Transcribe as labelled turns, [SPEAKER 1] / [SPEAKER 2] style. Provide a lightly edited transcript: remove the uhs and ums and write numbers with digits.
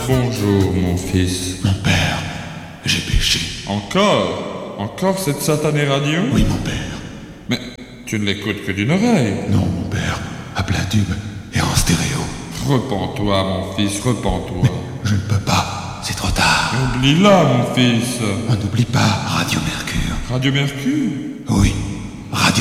[SPEAKER 1] Bonjour, mon fils.
[SPEAKER 2] Mon père, j'ai péché.
[SPEAKER 1] Encore cette satanée radio?
[SPEAKER 2] Oui, mon père.
[SPEAKER 1] Mais tu ne l'écoutes que d'une oreille.
[SPEAKER 2] Non, mon père, à plein tube et en stéréo.
[SPEAKER 1] Repens-toi, mon fils, repens-toi.
[SPEAKER 2] Je ne peux pas, c'est trop tard.
[SPEAKER 1] Oublie-la, mon fils.
[SPEAKER 2] On n'oublie pas Radio Mercure.
[SPEAKER 1] Radio Mercure?
[SPEAKER 2] Oui,